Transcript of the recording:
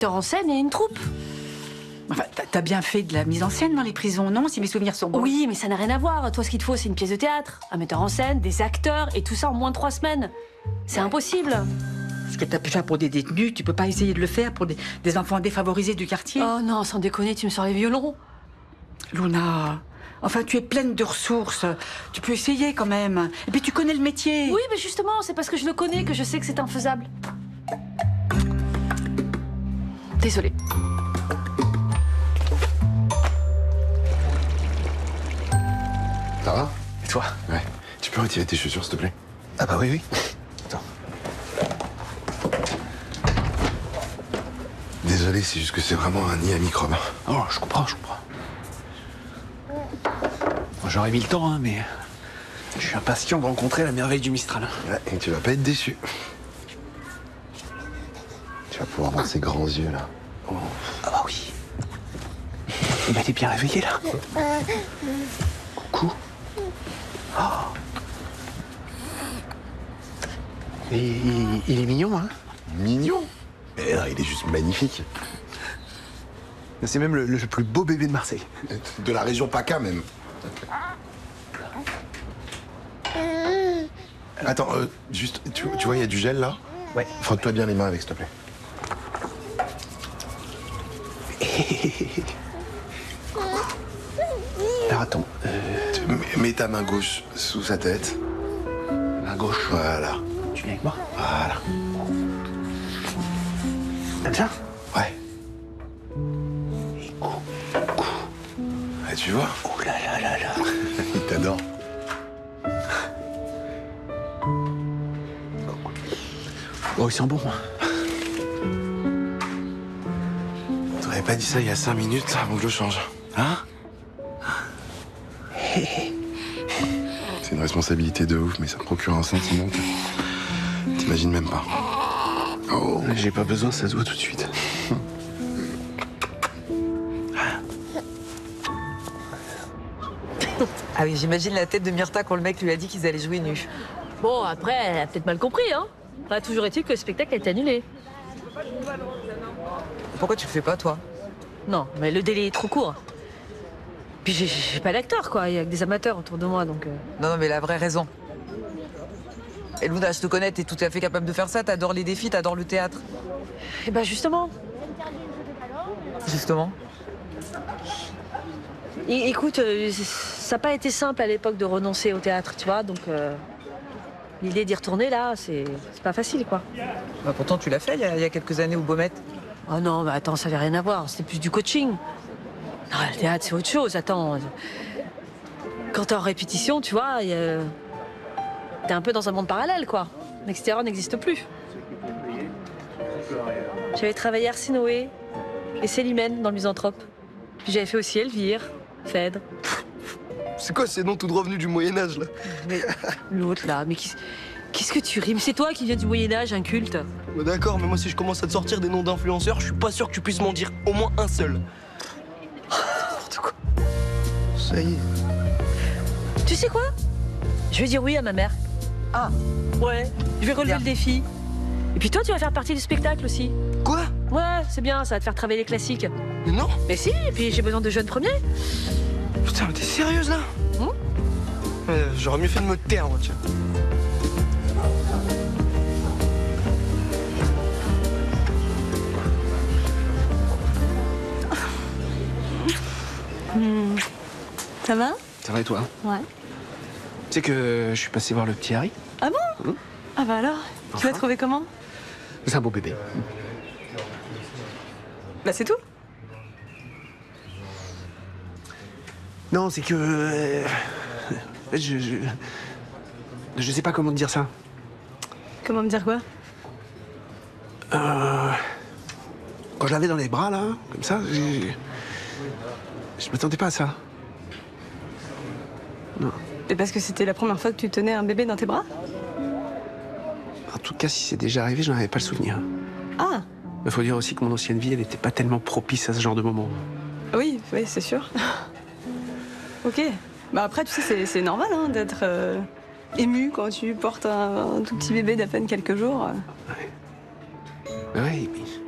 metteur en scène et une troupe. Enfin, t'as bien fait de la mise en scène dans les prisons, non? Si mes souvenirs sont bons. Oui, mais ça n'a rien à voir. Toi, ce qu'il te faut, c'est une pièce de théâtre, un metteur en scène, des acteurs, et tout ça en moins de 3 semaines. C'est impossible. Ce que t'as pu faire pour des détenus, tu peux pas essayer de le faire pour des enfants défavorisés du quartier? Oh non, sans déconner, tu me sors les violons. Luna, enfin, tu es pleine de ressources. Tu peux essayer quand même. Et puis tu connais le métier. Oui, mais justement, c'est parce que je le connais que je sais que c'est infaisable. Désolée. Ça va? Et toi? Ouais. Tu peux retirer tes chaussures, s'il te plaît? Ah bah oui. Attends. Désolé, c'est juste que c'est vraiment un nid à microbes. Oh, je comprends. Bon, j'aurais mis le temps, hein, mais je suis impatient de rencontrer la merveille du Mistral. Ouais, et tu vas pas être déçu. Tu vas pouvoir voir ces grands yeux, là. Oh. Ah bah oui. Bah t'es bien réveillé, là. Coucou. Oh. Et il est mignon, hein? Mignon? Mais non, il est juste magnifique. C'est même le plus beau bébé de Marseille. De la région PACA, même. Attends, juste, tu vois, il y a du gel, là? Ouais. Frotte-toi bien les mains avec, s'il te plaît. Alors attends. Mets ta main gauche sous sa tête. Main gauche. Voilà. Tu viens avec moi? Voilà. Comme ça? Ouais. Et coucou. Ah, tu vois? Oh là là là là. Il t'adore. Oh, il sent bon. T'aurais pas dit ça il y a 5 minutes avant que je change. Hein? C'est une responsabilité de ouf, mais ça me procure un sentiment que t'imagines même pas. Oh. J'ai pas besoin, ça se voit tout de suite. Ah oui, j'imagine la tête de Myrtha quand le mec lui a dit qu'ils allaient jouer nus. Bon, après, elle a peut-être mal compris, hein. Enfin, toujours est-il que le spectacle a été annulé. Pourquoi tu le fais pas, toi? Non, mais le délai est trop court. Puis j'ai pas d'acteur, quoi. Il y a que des amateurs autour de moi, donc... Non, mais la vraie raison. Et Luna, je te connais, t'es tout à fait capable de faire ça. T'adores les défis, t'adores le théâtre. Eh ben, justement. Justement. Écoute, ça n'a pas été simple à l'époque de renoncer au théâtre, tu vois, donc... l'idée d'y retourner, là, c'est pas facile, quoi. Bah, pourtant, tu l'as fait il y a quelques années au Baumette. Oh non, mais attends, ça n'avait rien à voir. C'était plus du coaching. Non, le théâtre, c'est autre chose. Attends. Quand t'es en répétition, tu vois, t'es un peu dans un monde parallèle, quoi. L'extérieur n'existe plus. J'avais travaillé Arsinoé et Célimène dans le Misanthrope. Puis j'avais fait aussi Elvire, Phèdre. C'est quoi ces noms tout droit venus du Moyen-Âge, là? Mais l'autre, là, mais qu'est-ce que tu rimes? C'est toi qui viens du Moyen-Âge, inculte. Bah d'accord, mais moi si je commence à te sortir des noms d'influenceurs, je suis pas sûr que tu puisses m'en dire au moins un seul. N'importe quoi. Ça y est. Tu sais quoi? Je vais dire oui à ma mère. Ah, Ouais, je vais relever Bien. le défi. Et puis toi, tu vas faire partie du spectacle aussi. Quoi? Ouais, c'est bien, ça va te faire travailler les classiques. Mais non. Mais si, et puis j'ai besoin de jeunes premiers. Putain, mais t'es sérieuse, là? J'aurais mieux fait de me taire, moi, tiens. Ça va? Ça va et toi? Ouais. Tu sais que je suis passé voir le petit Harry? Ah bon? Ah bah alors? Tu l'as trouvé comment? C'est un beau bébé. Bah c'est tout? Non, c'est que... je sais pas comment te dire ça. Comment me dire quoi? Quand je l'avais dans les bras, là, comme ça, je m'attendais pas à ça. Non. Et parce que c'était la première fois que tu tenais un bébé dans tes bras? En tout cas, si c'est déjà arrivé, j'en avais pas le souvenir. Ah! Il faut dire aussi que mon ancienne vie, elle n'était pas tellement propice à ce genre de moment. Oui, c'est sûr. Ok. Bah après, tu sais, c'est normal hein, d'être ému quand tu portes un tout petit bébé d'à peine quelques jours. Ouais, et puis,